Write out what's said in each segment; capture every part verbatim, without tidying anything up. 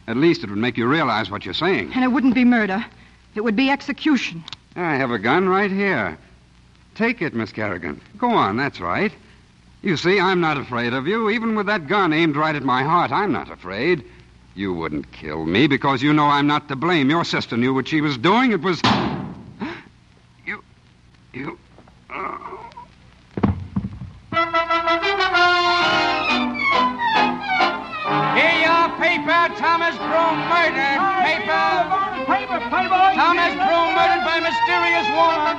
At least it would make you realize what you're saying. And it wouldn't be murder. It would be execution. I have a gun right here. Take it, Miss Kerrigan. Go on, that's right. You see, I'm not afraid of you. Even with that gun aimed right at my heart, I'm not afraid. You wouldn't kill me because you know I'm not to blame. Your sister knew what she was doing. It was... You... You... Oh. Here your paper, Thomas Broom murdered. Paper. Paper, paper. Thomas Broom murdered by mysterious woman.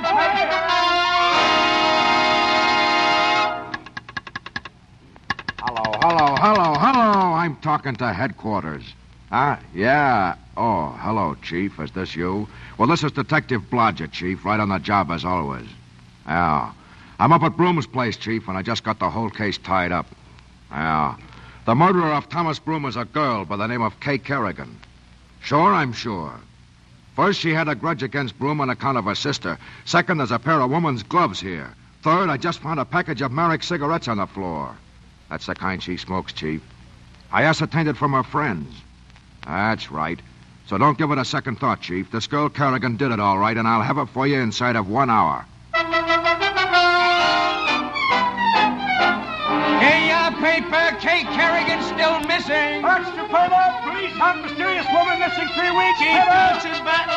Hello, hello, hello, hello. I'm talking to headquarters. Ah, yeah. Oh, hello, Chief. Is this you? Well, this is Detective Blodgett, Chief, right on the job as always. Yeah. I'm up at Broom's place, Chief, and I just got the whole case tied up. Yeah. The murderer of Thomas Broom is a girl by the name of Kay Kerrigan. Sure, I'm sure. First, she had a grudge against Broom on account of her sister. Second, there's a pair of woman's gloves here. Third, I just found a package of Marek cigarettes on the floor. That's the kind she smokes, Chief. I ascertained it from her friends. That's right. So don't give it a second thought, Chief. This girl Kerrigan did it all right, and I'll have it for you inside of one hour. Here your paper, Kay Kerrigan still missing. Extra paper. Police have mysterious woman missing three weeks. Chief Dutch's battle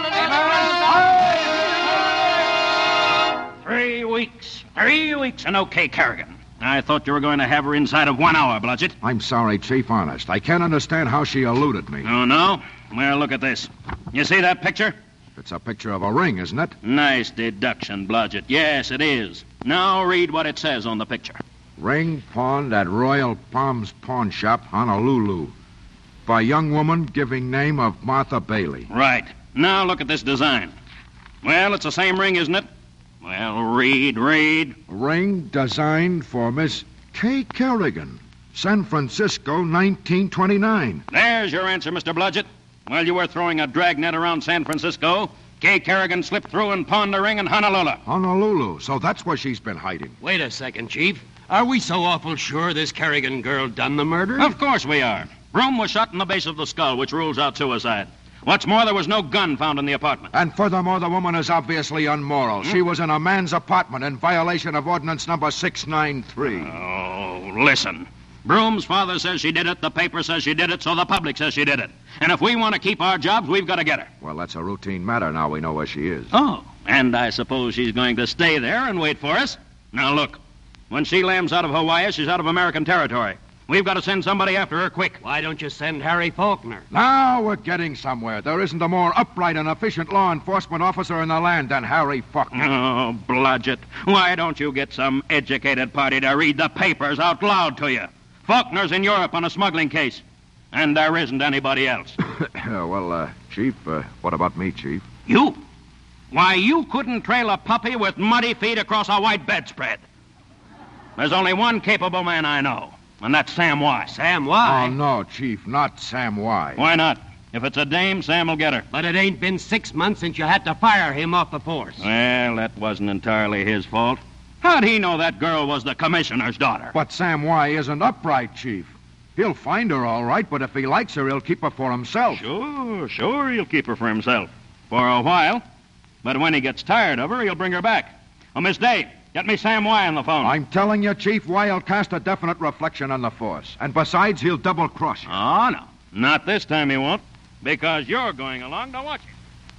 and Three weeks. Three weeks and okay, Kerrigan. I thought you were going to have her inside of one hour, Blodgett. I'm sorry, Chief, honest. I can't understand how she eluded me. Oh, no? Well, look at this. You see that picture? It's a picture of a ring, isn't it? Nice deduction, Blodgett. Yes, it is. Now read what it says on the picture. Ring pawned at Royal Palms Pawn Shop, Honolulu. By young woman giving name of Martha Bailey. Right. Now look at this design. Well, it's the same ring, isn't it? Well, read, read. Ring designed for Miss Kay Kerrigan, San Francisco, nineteen twenty-nine. There's your answer, Mister Blodgett. While you were throwing a dragnet around San Francisco, Kay Kerrigan slipped through and pawned a ring in Honolulu. Honolulu, so that's where she's been hiding. Wait a second, Chief. Are we so awful sure this Kerrigan girl done the murder? Of course we are. Broom was shot in the base of the skull, which rules out suicide. What's more, there was no gun found in the apartment. And furthermore, the woman is obviously unmoral. Hmm? She was in a man's apartment in violation of ordinance number six ninety-three. Oh, listen. Broom's father says she did it, the paper says she did it, so the public says she did it. And if we want to keep our jobs, we've got to get her. Well, that's a routine matter now we know where she is. Oh, and I suppose she's going to stay there and wait for us? Now, look. When she lands out of Hawaii, she's out of American territory. We've got to send somebody after her quick. Why don't you send Harry Faulkner? Now we're getting somewhere. There isn't a more upright and efficient law enforcement officer in the land than Harry Faulkner. Oh, Blodgett. Why don't you get some educated party to read the papers out loud to you? Faulkner's in Europe on a smuggling case. And there isn't anybody else. well, uh, Chief, uh, what about me, Chief? You? Why, you couldn't trail a puppy with muddy feet across a white bedspread. There's only one capable man I know. And that's Sam Y. Sam Y? Oh, no, Chief, not Sam Y. Why not? If it's a dame, Sam will get her. But it ain't been six months since you had to fire him off the force. Well, that wasn't entirely his fault. How'd he know that girl was the commissioner's daughter? But Sam Y isn't upright, Chief. He'll find her all right, but if he likes her, he'll keep her for himself. Sure, sure, he'll keep her for himself. For a while. But when he gets tired of her, he'll bring her back. Oh, Miss Day, get me Sam Y on the phone. I'm telling you, Chief, Y'll cast a definite reflection on the force. And besides, he'll double-cross you. Oh, no. Not this time he won't. Because you're going along to watch him.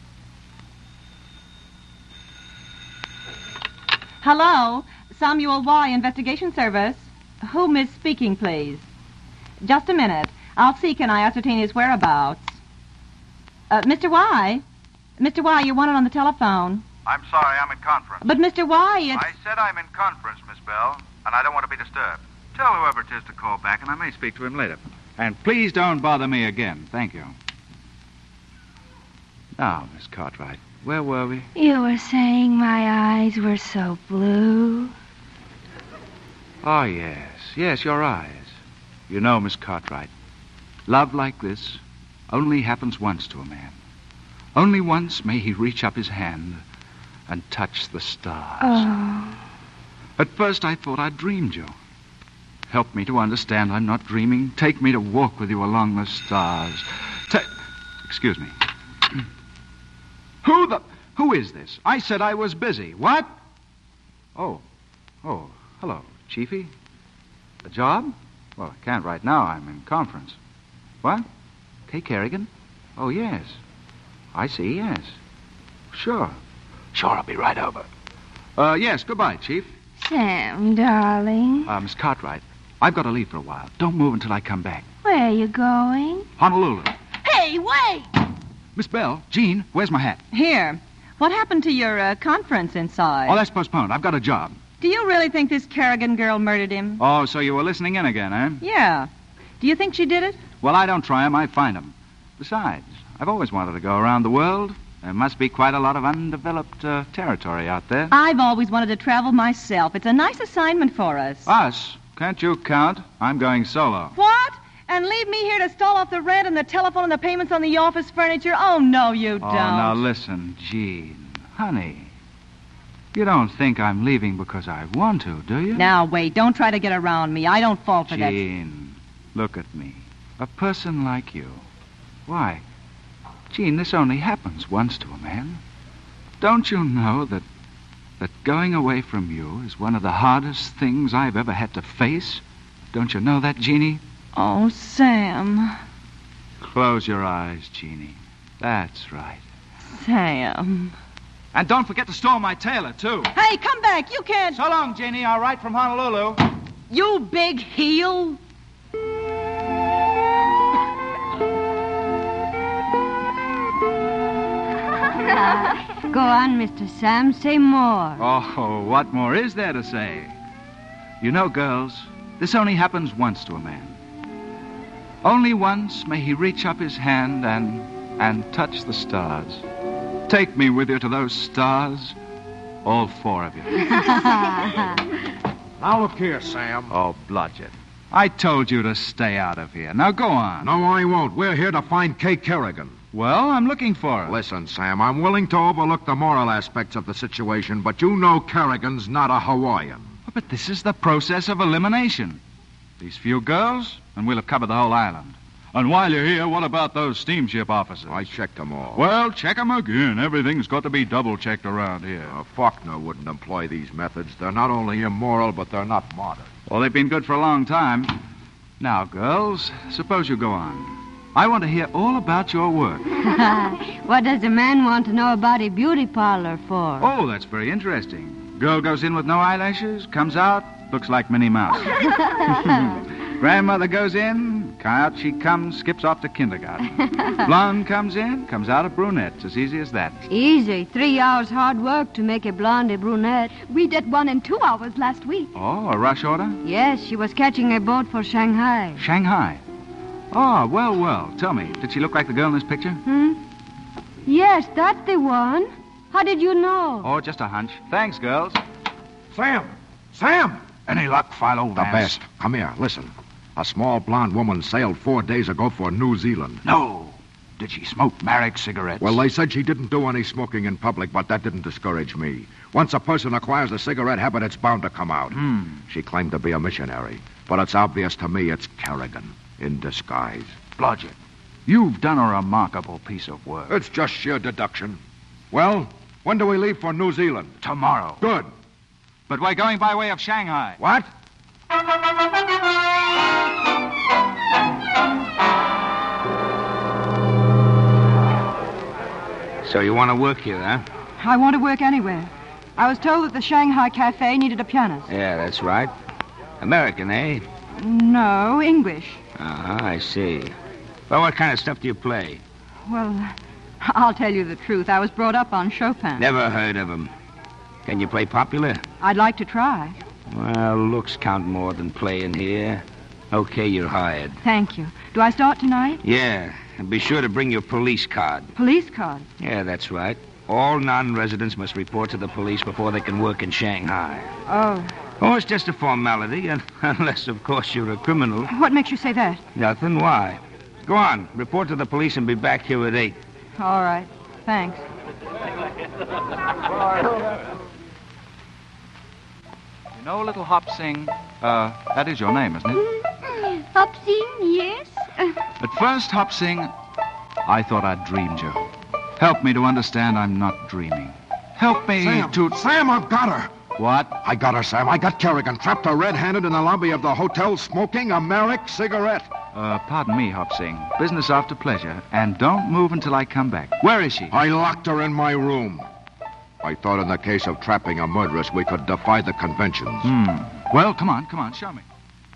Hello, Samuel Y. Investigation Service. Whom is speaking, please? Just a minute. I'll see can I ascertain his whereabouts. Uh, Mister Y? Mister Y, you're wanted on the telephone. I'm sorry, I'm in conference. But, Mister Y, it's... I said I'm in conference, Miss Bell, and I don't want to be disturbed. Tell whoever it is to call back, and I may speak to him later. And please don't bother me again. Thank you. Now, Miss Cartwright, where were we? You were saying my eyes were so blue. Oh, yes. Yes, your eyes. You know, Miss Cartwright, love like this only happens once to a man. Only once may he reach up his hand and touch the stars. Oh. At first I thought I'd dreamed you. Help me to understand I'm not dreaming. Take me to walk with you along the stars. Ta- Excuse me. Who the... Who is this? I said I was busy. What? Oh. Oh, hello, Chiefy. A job? Well, I can't right now. I'm in conference. What? Kay Kerrigan? Oh, yes. I see, yes. Sure. Sure, I'll be right over. Uh, yes, goodbye, Chief. Sam, darling. Uh, Miss Cartwright, I've got to leave for a while. Don't move until I come back. Where are you going? Honolulu. Hey, wait! Miss Bell, Jean, where's my hat? Here. What happened to your uh, conference inside? Oh, that's postponed. I've got a job. Do you really think this Kerrigan girl murdered him? Oh, so you were listening in again, eh? Yeah. Do you think she did it? Well, I don't try 'em, I find 'em. Besides, I've always wanted to go around the world. There must be quite a lot of undeveloped uh, territory out there. I've always wanted to travel myself. It's a nice assignment for us. Us? Can't you count? I'm going solo. What? And leave me here to stall off the rent and the telephone and the payments on the office furniture? Oh, no, you Oh, don't. now listen, Jean. Honey. You don't think I'm leaving because I want to, do you? Now, wait. Don't try to get around me. I don't fall for that. Jean, look at me. A person like you. Why, Jean, this only happens once to a man. Don't you know that that going away from you is one of the hardest things I've ever had to face? Don't you know that, Jeannie? Oh, Sam. Close your eyes, Jeannie. That's right. Sam. And don't forget to store my tailor, too. Hey, come back. You can't... So long, Jeannie. I'll write from Honolulu. You big heel. Go on, Mister Sam. Say more. Oh, what more is there to say? You know, girls, this only happens once to a man. Only once may he reach up his hand and and touch the stars. Take me with you to those stars, all four of you. Now look here, Sam. Oh, Blodgett. I told you to stay out of here. Now go on. No, I won't. We're here to find Kay Kerrigan. Well, I'm looking for her. Listen, Sam, I'm willing to overlook the moral aspects of the situation, but you know Kerrigan's not a Hawaiian. But this is the process of elimination. These few girls, and we'll have covered the whole island. And while you're here, what about those steamship officers? I checked them all. Well, check them again. Everything's got to be double-checked around here. Uh, Faulkner wouldn't employ these methods. They're not only immoral, but they're not modern. Well, they've been good for a long time. Now, girls, suppose you go on. I want to hear all about your work. What does a man want to know about a beauty parlor for? Oh, that's very interesting. Girl goes in with no eyelashes, comes out, looks like Minnie Mouse. Grandmother goes in, out she comes, skips off to kindergarten. Blonde comes in, comes out a brunette. It's as easy as that. Easy. Three hours hard work to make a blonde a brunette. We did one in two hours last week. Oh, a rush order? Yes, she was catching a boat for Shanghai. Shanghai? Oh, well, well. Tell me, did she look like the girl in this picture? Hmm? Yes, that's the one. How did you know? Oh, just a hunch. Thanks, girls. Sam! Sam! Any luck, Philo The Vance? best. Come here, listen. A small blonde woman sailed four days ago for New Zealand. No. Did she smoke Marek cigarettes? Well, they said she didn't do any smoking in public, but that didn't discourage me. Once a person acquires the cigarette habit, it's bound to come out. Hmm. She claimed to be a missionary, but it's obvious to me it's Kerrigan in disguise. Blodgett, you've done a remarkable piece of work. It's just sheer deduction. Well, when do we leave for New Zealand? Tomorrow. Good. But we're going by way of Shanghai. What? So you want to work here, huh? I want to work anywhere. I was told that the Shanghai Cafe needed a pianist. Yeah, that's right. American, eh? No, English. Uh-huh, I see. Well, what kind of stuff do you play? Well, I'll tell you the truth. I was brought up on Chopin. Never heard of him. Can you play popular? I'd like to try. Well, looks count more than playing here. Okay, you're hired. Thank you. Do I start tonight? Yeah, and be sure to bring your police card. Police card? Yeah, that's right. All non-residents must report to the police before they can work in Shanghai. Oh. Oh, it's just a formality, and unless, of course, you're a criminal. What makes you say that? Nothing. Why? Go on. Report to the police and be back here at eight. All right. Thanks. You know, little Hop Sing, uh, that is your name, isn't it? Hop Sing, yes. At first, Hop Sing, I thought I'd dreamed you. Help me to understand I'm not dreaming. Help me Sam, to... Sam, I've got her. What? I got her, Sam. I got Kerrigan trapped her red-handed in the lobby of the hotel smoking a Merrick cigarette. Uh, pardon me, Hop Sing. Business after pleasure. And don't move until I come back. Where is she? I locked her in my room. I thought in the case of trapping a murderess, we could defy the conventions. Hmm. Well, come on, come on, show me.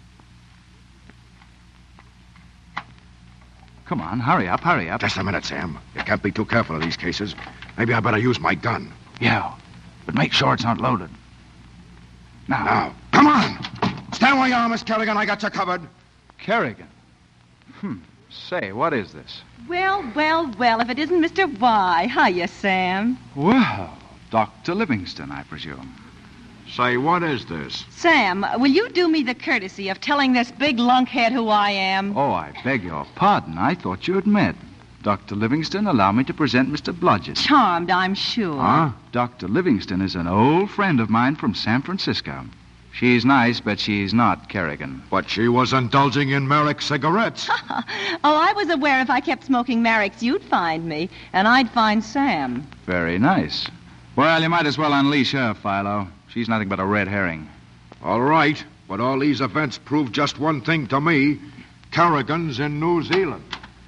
Come on, hurry up, hurry up. Just a minute, Sam. You can't be too careful in these cases. Maybe I better use my gun. Yeah, but make sure it's not loaded. Now. Now, come on! Stand where you are, Miss Kerrigan. I got you covered. Kerrigan? Hmm. Say, what is this? Well, well, well, if it isn't Mister Y. Hiya, Sam. Well, Doctor Livingston, I presume. Say, what is this? Sam, will you do me the courtesy of telling this big lunkhead who I am? Oh, I beg your pardon. I thought you'd met. Doctor Livingston, allow me to present Mister Blodgett. Charmed, I'm sure. Huh? Doctor Livingston is an old friend of mine from San Francisco. She's nice, but she's not Kerrigan. But she was indulging in Merrick cigarettes. Oh, I was aware if I kept smoking Merricks, you'd find me, and I'd find Sam. Very nice. Well, you might as well unleash her, Philo. She's nothing but a red herring. All right, but all these events prove just one thing to me. Kerrigan's in New Zealand.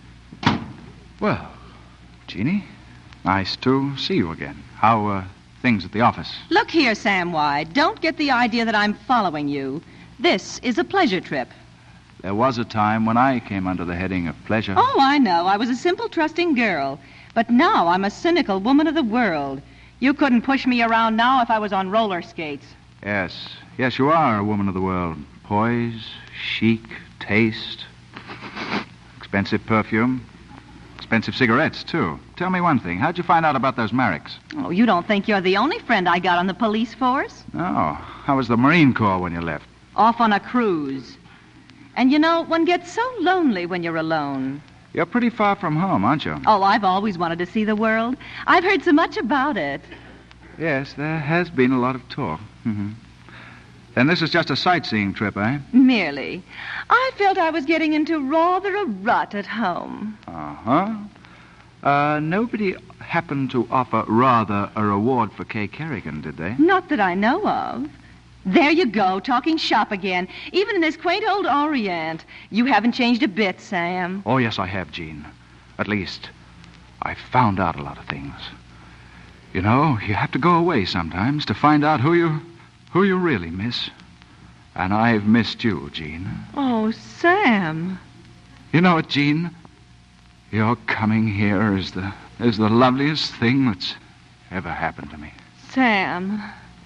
Well, Jeannie, nice to see you again. How, uh, things at the office? Look here, Sam White. Don't get the idea that I'm following you. This is a pleasure trip. There was a time when I came under the heading of pleasure. Oh, I know. I was a simple, trusting girl. But now I'm a cynical woman of the world. You couldn't push me around now if I was on roller skates. Yes. Yes, you are a woman of the world. Poise, chic, taste, expensive perfume, expensive cigarettes, too. Tell me one thing. How'd you find out about those Merricks? Oh, you don't think you're the only friend I got on the police force? No. How was the Marine Corps when you left? Off on a cruise. And you know, one gets so lonely when you're alone. You're pretty far from home, aren't you? Oh, I've always wanted to see the world. I've heard so much about it. Yes, there has been a lot of talk. Mm-hmm. Then this is just a sightseeing trip, eh? Merely. I felt I was getting into rather a rut at home. Uh-huh. Uh, nobody happened to offer rather a reward for Kay Kerrigan, did they? Not that I know of. There you go, talking shop again. Even in this quaint old Orient. You haven't changed a bit, Sam. Oh, yes, I have, Jean. At least, I've found out a lot of things. You know, you have to go away sometimes to find out who you, who you really miss. And I've missed you, Jean. Oh, Sam. You know what, Jean? Your coming here is the, is the loveliest thing that's ever happened to me. Sam.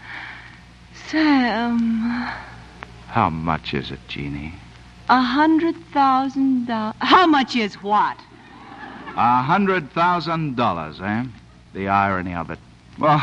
Sam. How much is it, Jeannie? A hundred thousand dollars. How much is what? A hundred thousand dollars, eh? The irony of it. Well,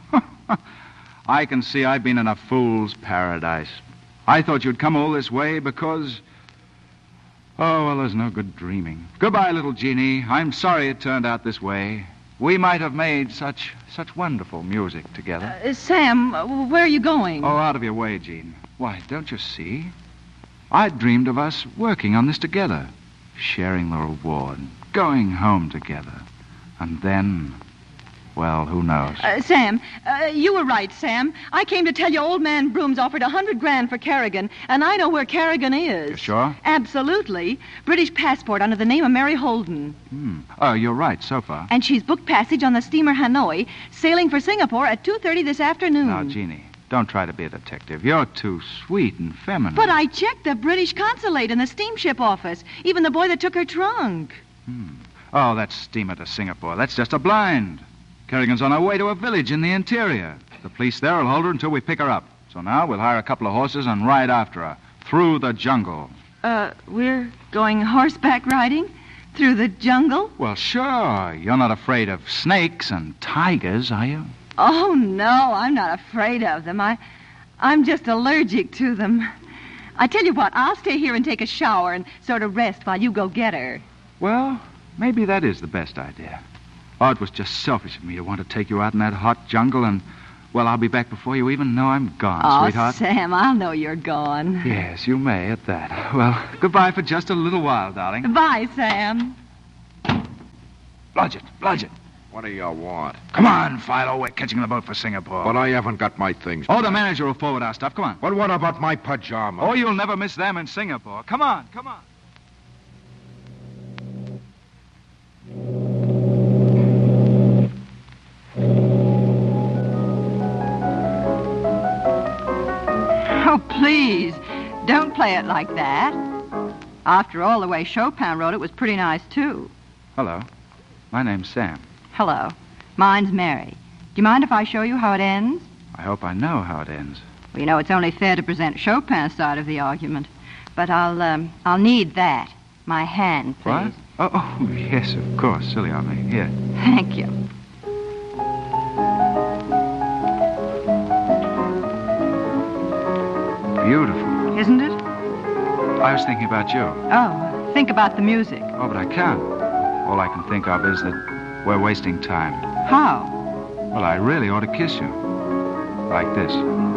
I can see I've been in a fool's paradise. I thought you'd come all this way because... Oh, well, there's no good dreaming. Goodbye, little Jeannie. I'm sorry it turned out this way. We might have made such such wonderful music together. Uh, Sam, where are you going? Oh, out of your way, Jean. Why, don't you see? I dreamed of us working on this together, sharing the reward, going home together. And then, well, who knows? Uh, Sam, uh, you were right, Sam. I came to tell you old man Brooms offered a hundred grand for Kerrigan, and I know where Kerrigan is. You sure? Absolutely. British passport under the name of Mary Holden. Hmm. Oh, you're right so far. And she's booked passage on the steamer Hanoi, sailing for Singapore at two thirty this afternoon. Now, Jeannie, don't try to be a detective. You're too sweet and feminine. But I checked the British consulate and the steamship office, even the boy that took her trunk. Hmm. Oh, that steamer to Singapore, that's just a blind. Kerrigan's on her way to a village in the interior. The police there will hold her until we pick her up. So now we'll hire a couple of horses and ride after her through the jungle. Uh, we're going horseback riding? Through the jungle? Well, sure. You're not afraid of snakes and tigers, are you? Oh, no, I'm not afraid of them. I, I'm just allergic to them. I tell you what, I'll stay here and take a shower and sort of rest while you go get her. Well, maybe that is the best idea. Oh, it was just selfish of me to want to take you out in that hot jungle and, well, I'll be back before you even know I'm gone, oh, sweetheart. Sam, I'll know you're gone. Yes, you may at that. Well, goodbye for just a little while, darling. Bye, Sam. Blodgett, Blodgett. What do you want? Come on, Philo. We're catching the boat for Singapore. But I haven't got my things. Oh, the manager will forward our stuff. Come on. But what about my pajamas? Oh, you'll never miss them in Singapore. Come on, come on. Oh, please, don't play it like that. After all, the way Chopin wrote it was pretty nice, too. Hello. My name's Sam. Hello. Mine's Mary. Do you mind if I show you how it ends? I hope I know how it ends. Well, you know, it's only fair to present Chopin's side of the argument. But I'll, um, I'll need that. My hand, please. What? Oh, oh, yes, of course. Silly on me. Here. Thank you. Beautiful. Isn't it? I was thinking about you. Oh, think about the music. Oh, but I can't. All I can think of is that we're wasting time. How? Well, I really ought to kiss you. Like this.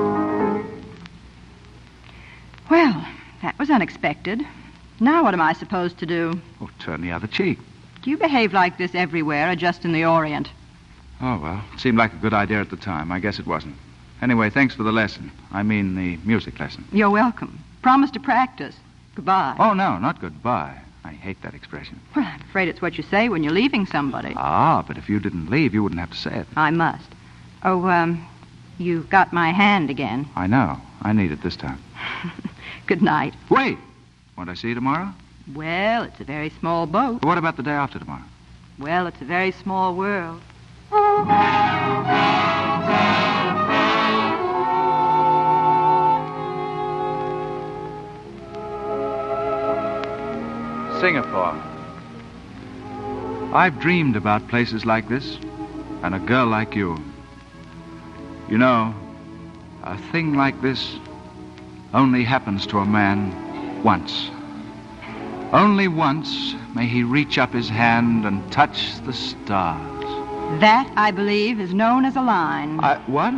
Well, that was unexpected. Now what am I supposed to do? Oh, turn the other cheek. Do you behave like this everywhere or just in the Orient? Oh, well, it seemed like a good idea at the time. I guess it wasn't. Anyway, thanks for the lesson. I mean the music lesson. You're welcome. Promise to practice. Goodbye. Oh, no, not goodbye. I hate that expression. Well, I'm afraid it's what you say when you're leaving somebody. Ah, but if you didn't leave, you wouldn't have to say it. I must. Oh, um, you got my hand again. I know. I need it this time. Good night. Wait! Won't I see you tomorrow? Well, it's a very small boat. What about the day after tomorrow? Well, it's a very small world. Singapore. I've dreamed about places like this, and a girl like you. You know, a thing like this only happens to a man once. Only once may he reach up his hand and touch the stars. That, I believe, is known as a line. I, what?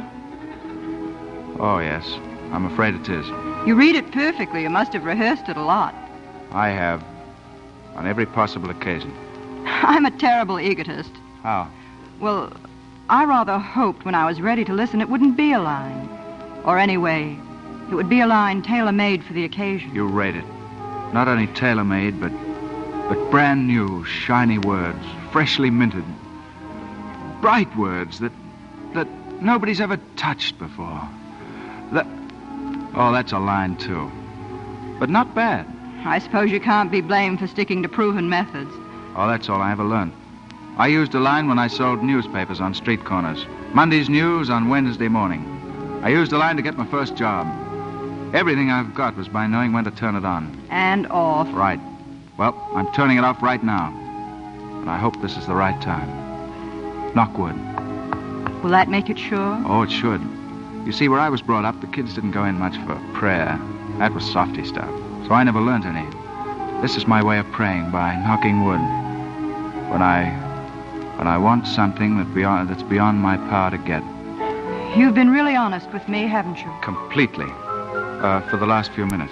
Oh, yes. I'm afraid it is. You read it perfectly. You must have rehearsed it a lot. I have. On every possible occasion. I'm a terrible egotist. How? Well, I rather hoped when I was ready to listen it wouldn't be a line. Or anyway, it would be a line tailor-made for the occasion. You rate it. Not only tailor-made, but but brand new, shiny words, freshly minted. Bright words that that nobody's ever touched before. That Oh, that's a line, too. But not bad. I suppose you can't be blamed for sticking to proven methods. Oh, that's all I ever learned. I used a line when I sold newspapers on street corners. Monday's news on Wednesday morning. I used a line to get my first job. Everything I've got was by knowing when to turn it on. And off. Right. Well, I'm turning it off right now. And I hope this is the right time. Knock wood. Will that make it sure? Oh, it should. You see, where I was brought up, the kids didn't go in much for prayer. That was softy stuff. So I never learned any. This is my way of praying, by knocking wood. When I... when I want something that beyond, that's beyond my power to get. You've been really honest with me, haven't you? Completely. Uh, for the last few minutes.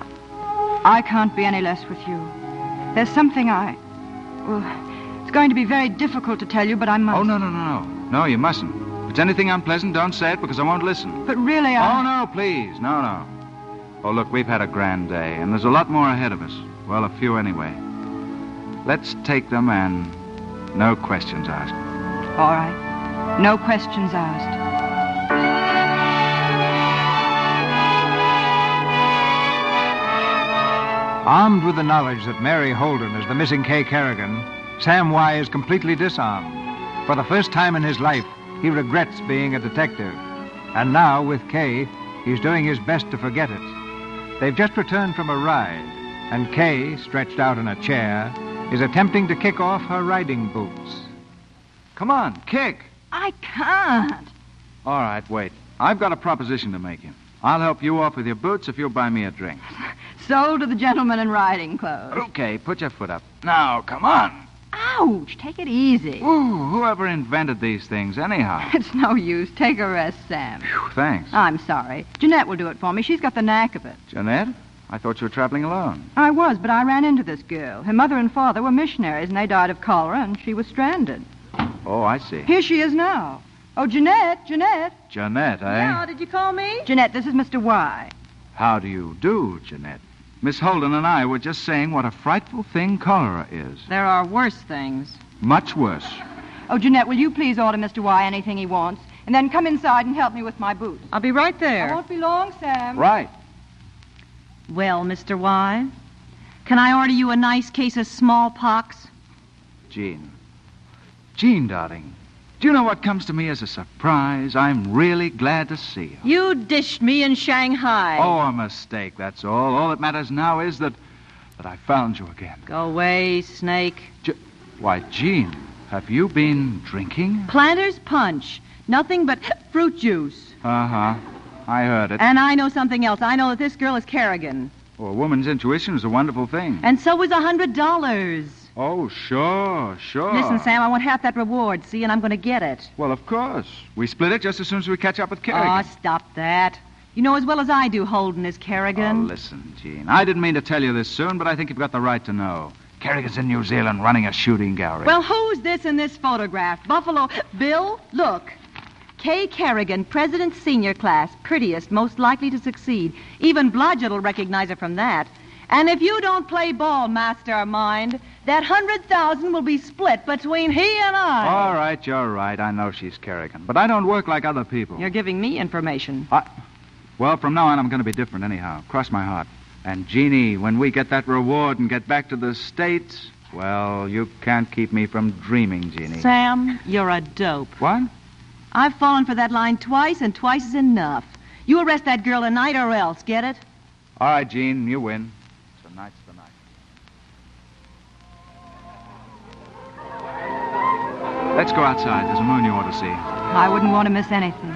I can't be any less with you. There's something I... Well, it's going to be very difficult to tell you, but I must. Oh, no, no, no, no. No, you mustn't. If it's anything unpleasant, don't say it, because I won't listen. But really, I... Oh, no, please. No, no. Oh, look, we've had a grand day, and there's a lot more ahead of us. Well, a few anyway. Let's take them and no questions asked. All right. No questions asked. Armed with the knowledge that Mary Holden is the missing Kay Kerrigan, Sam Y is completely disarmed. For the first time in his life, he regrets being a detective. And now, with Kay, he's doing his best to forget it. They've just returned from a ride, and Kay, stretched out in a chair, is attempting to kick off her riding boots. Come on, kick. I can't. All right, wait. I've got a proposition to make you. I'll help you off with your boots if you'll buy me a drink. Sold to the gentleman in riding clothes. Okay, put your foot up. Now, come on. Ouch, take it easy. Ooh, whoever invented these things, anyhow? It's no use. Take a rest, Sam. Whew, thanks. I'm sorry. Jeanette will do it for me. She's got the knack of it. Jeanette? I thought you were traveling alone. I was, but I ran into this girl. Her mother and father were missionaries, and they died of cholera, and she was stranded. Oh, I see. Here she is now. Oh, Jeanette, Jeanette. Jeanette, eh? Yeah, did you call me? Jeanette, this is Mister Y. How do you do, Jeanette? Miss Holden and I were just saying what a frightful thing cholera is. There are worse things. Much worse. Oh, Jeanette, will you please order Mister Y anything he wants, and then come inside and help me with my boots? I'll be right there. I won't be long, Sam. Right. Well, Mister Y, can I order you a nice case of smallpox? Jean. Jean, darling, do you know what comes to me as a surprise? I'm really glad to see you. You dished me in Shanghai. Oh, a mistake, that's all. All that matters now is that that I found you again. Go away, snake. Je- Why, Jean, have you been drinking? Planter's Punch. Nothing but fruit juice. Uh-huh. I heard it. And I know something else. I know that this girl is Kerrigan. Well, a woman's intuition is a wonderful thing. And so is a hundred dollars. Oh, sure, sure. Listen, Sam, I want half that reward, see, and I'm going to get it. Well, of course. We split it just as soon as we catch up with Kerrigan. Oh, stop that. You know as well as I do Holden is Kerrigan. Oh, listen, Jean. I didn't mean to tell you this soon, but I think you've got the right to know. Kerrigan's in New Zealand running a shooting gallery. Well, who's this in this photograph? Buffalo Bill? Look. Kay Kerrigan, President Senior Class, prettiest, most likely to succeed. Even Blodgett will recognize her from that. And if you don't play ball, mastermind, that hundred thousand will be split between he and I. All right, you're right. I know she's Kerrigan. But I don't work like other people. You're giving me information. I... Well, from now on, I'm going to be different anyhow. Cross my heart. And, Jeannie, when we get that reward and get back to the States, well, you can't keep me from dreaming, Jeannie. Sam, you're a dope. What? I've fallen for that line twice, and twice is enough. You arrest that girl tonight or else, get it? All right, Jean, you win. Tonight's the night. Let's go outside. There's a moon you ought to see. I wouldn't want to miss anything.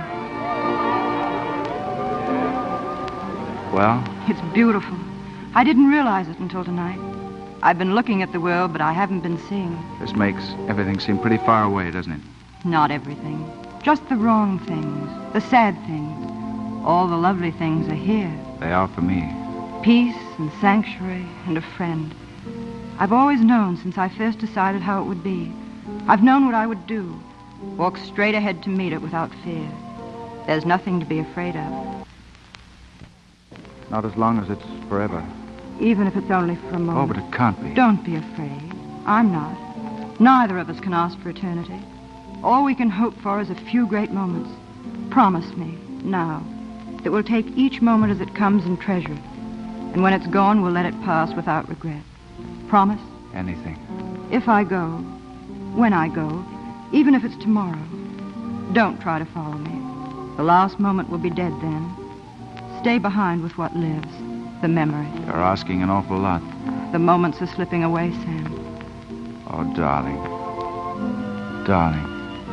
Well? It's beautiful. I didn't realize it until tonight. I've been looking at the world, but I haven't been seeing it. This makes everything seem pretty far away, doesn't it? Not everything. Just the wrong things, the sad things. All the lovely things are here. They are for me. Peace and sanctuary and a friend. I've always known since I first decided how it would be. I've known what I would do. Walk straight ahead to meet it without fear. There's nothing to be afraid of. Not as long as it's forever. Even if it's only for a moment. Oh, but it can't be. Don't be afraid. I'm not. Neither of us can ask for eternity. All we can hope for is a few great moments. Promise me, now, that we'll take each moment as it comes and treasure it. And when it's gone, we'll let it pass without regret. Promise? Anything. If I go, when I go, even if it's tomorrow, don't try to follow me. The last moment will be dead then. Stay behind with what lives, the memory. You're asking an awful lot. The moments are slipping away, Sam. Oh, darling. Darling.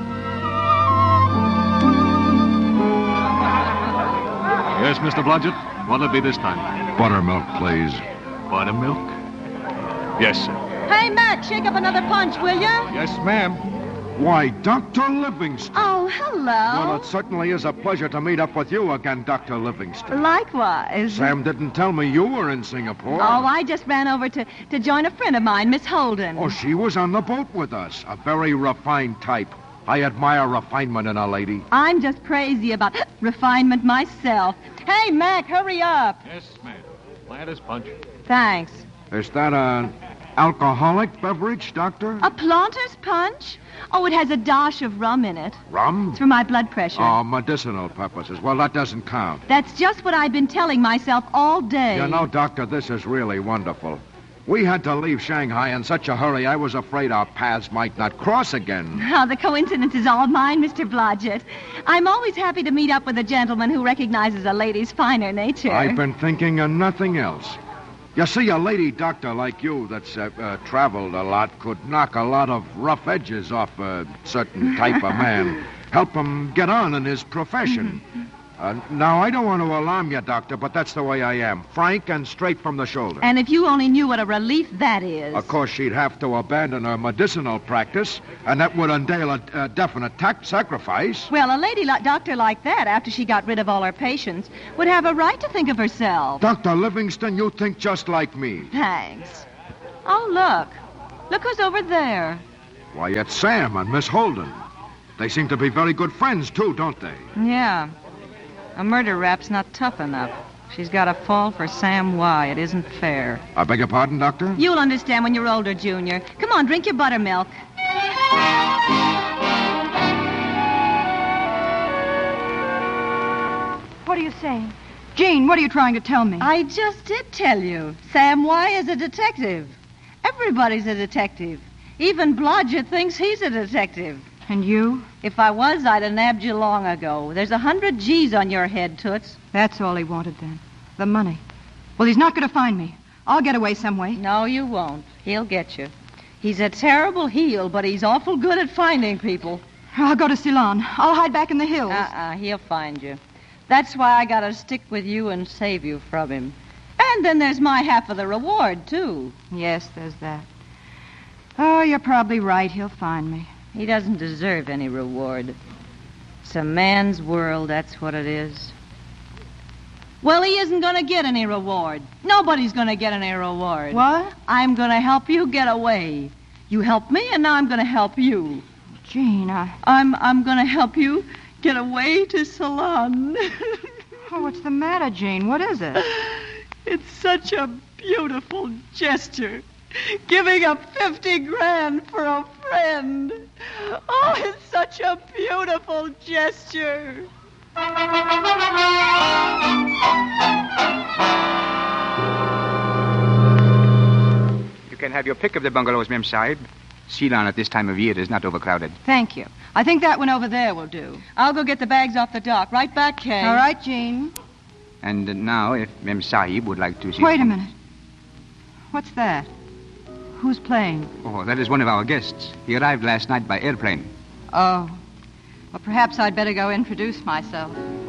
Yes, Mister Blodgett? What'll it be this time? Buttermilk, please. Buttermilk? Yes, sir. Hey, Mac, shake up another punch, will you? Yes, ma'am. Why, Doctor Livingston. Oh, hello. Well, it certainly is a pleasure to meet up with you again, Doctor Livingston. Likewise. Sam didn't tell me you were in Singapore. Oh, I just ran over to, to join a friend of mine, Miss Holden. Oh, she was on the boat with us. A very refined type. I admire refinement in a lady. I'm just crazy about refinement myself. Hey, Mac, hurry up. Yes, ma'am. Planter's Punch. Thanks. Is that an alcoholic beverage, Doctor? A Planter's Punch? Oh, it has a dash of rum in it. Rum? It's for my blood pressure. Oh, medicinal purposes. Well, that doesn't count. That's just what I've been telling myself all day. You know, Doctor, this is really wonderful. We had to leave Shanghai in such a hurry, I was afraid our paths might not cross again. Oh, the coincidence is all mine, Mister Blodgett. I'm always happy to meet up with a gentleman who recognizes a lady's finer nature. I've been thinking of nothing else. You see, a lady doctor like you that's uh, uh, traveled a lot could knock a lot of rough edges off a certain type of man. Help him get on in his profession. Uh, now, I don't want to alarm you, Doctor, but that's the way I am. Frank and straight from the shoulder. And if you only knew what a relief that is. Of course, she'd have to abandon her medicinal practice, and that would entail a, a definite tax sacrifice. Well, a lady like doctor like that, after she got rid of all her patients, would have a right to think of herself. Doctor Livingston, you think just like me. Thanks. Oh, look. Look who's over there. Why, it's Sam and Miss Holden. They seem to be very good friends, too, don't they? Yeah. A murder rap's not tough enough. She's got to fall for Sam Y. It isn't fair. I beg your pardon, Doctor? You'll understand when you're older, Junior. Come on, drink your buttermilk. What are you saying? Jean, what are you trying to tell me? I just did tell you. Sam Y. is a detective. Everybody's a detective. Even Blodgett thinks he's a detective. And you? If I was, I'd have nabbed you long ago. There's a hundred G's on your head, Toots. That's all he wanted then. The money. Well, he's not going to find me. I'll get away some way. No, you won't. He'll get you. He's a terrible heel, but he's awful good at finding people. I'll go to Ceylon. I'll hide back in the hills. Uh-uh, he'll find you. That's why I gotta stick with you and save you from him. And then there's my half of the reward, too. Yes, there's that. Oh, you're probably right. He'll find me. He doesn't deserve any reward. It's a man's world, that's what it is. Well, he isn't going to get any reward. Nobody's going to get any reward. What? I'm going to help you get away. You help me, and now I'm going to help you. Jean, I... I'm, I'm going to help you get away to Ceylon. Oh, what's the matter, Jean? What is it? It's such a beautiful gesture. Giving up fifty grand for a friend. Oh, it's such a beautiful gesture. You can have your pick of the bungalows, Mem Sahib. Ceylon at this time of year is not overcrowded. Thank you. I think that one over there will do. I'll go get the bags off the dock. Right back, Kay. All right, Jean. And now, if Mem Sahib would like to see... Wait a minute. What's that? Who's playing? Oh, that is one of our guests. He arrived last night by airplane. Oh. Well, perhaps I'd better go introduce myself.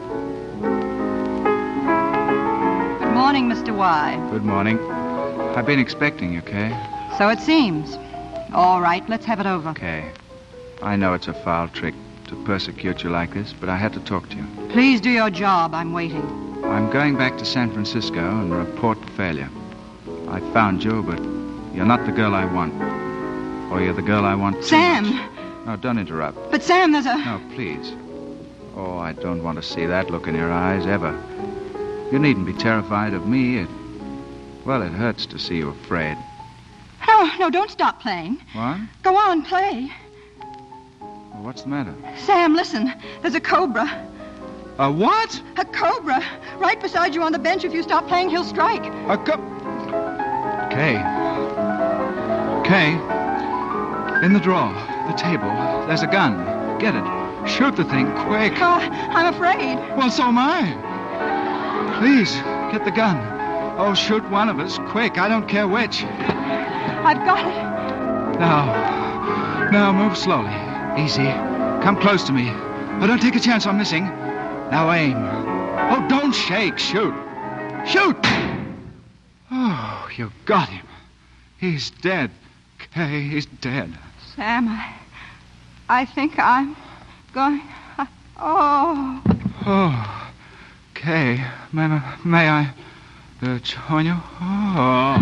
Good morning, Mister Y. Good morning. I've been expecting you, Kay. So it seems. All right, let's have it over. Kay, I know it's a foul trick to persecute you like this, but I had to talk to you. Please do your job. I'm waiting. I'm going back to San Francisco and report the failure. I found you, but you're not the girl I want. Or you're the girl I want too Sam! much. No, don't interrupt. But, Sam, there's a... No, please. Oh, I don't want to see that look in your eyes, ever. You needn't be terrified of me. It... Well, it hurts to see you afraid. No, no, don't stop playing. What? Go on, play. Well, what's the matter? Sam, listen. There's a cobra. A what? A cobra. Right beside you on the bench. If you stop playing, he'll strike. A co... Kay. Kay. In the drawer. The table. There's a gun. Get it. Shoot the thing, quick. Oh, I'm afraid. Well, so am I. Please, get the gun. Oh, shoot one of us, quick. I don't care which. I've got it. Now. Now, move slowly. Easy. Come close to me. Oh, don't take a chance on missing. Now aim. Oh, don't shake. Shoot. Shoot! Oh, you got him. He's dead. Kay, he's dead. Sam, I, I think I'm going... I, oh. Oh, Kay, may, may I uh, join you? Oh.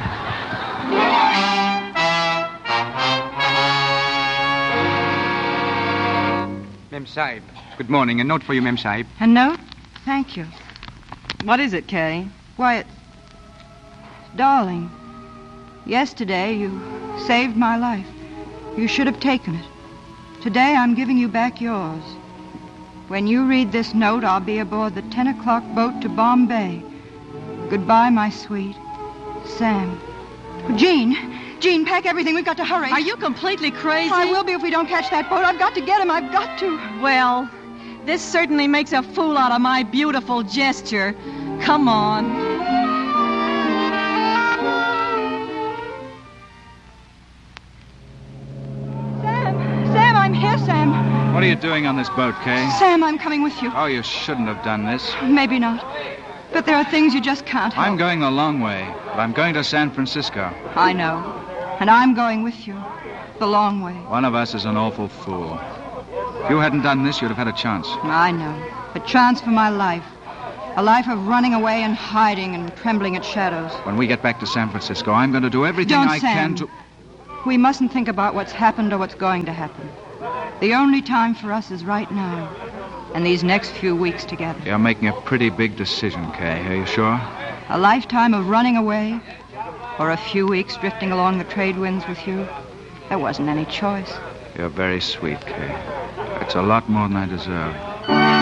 Mem Sahib, good morning. A note for you, Mem Sahib. A note? Thank you. What is it, Kay? Why, it's... Darling, yesterday you saved my life. You should have taken it. Today I'm giving you back yours. When you read this note, I'll be aboard the ten o'clock boat to Bombay. Goodbye, my sweet. Sam. Jean, Jean, pack everything. We've got to hurry. Are you completely crazy? I will be if we don't catch that boat. I've got to get him. I've got to. Well, this certainly makes a fool out of my beautiful gesture. Come on. Sam, I'm here, Sam. What What are you doing on this boat, Kay? Sam, I'm coming with you. Oh, you shouldn't have done this. Maybe not. But there are things you just can't help. I'm going the long way, but I'm going to San Francisco. I know. And I'm going with you. The long way. One of us is an awful fool. If you hadn't done this, you'd have had a chance. I know. A chance for my life. A life of running away and hiding and trembling at shadows. When we get back to San Francisco, I'm going to do everything Don't, I Sam. can to... We mustn't think about what's happened or what's going to happen. The only time for us is right now. And these next few weeks together. You're making a pretty big decision, Kay. Are you sure? A lifetime of running away, or a few weeks drifting along the trade winds with you. There wasn't any choice. You're very sweet, Kay. It's a lot more than I deserve.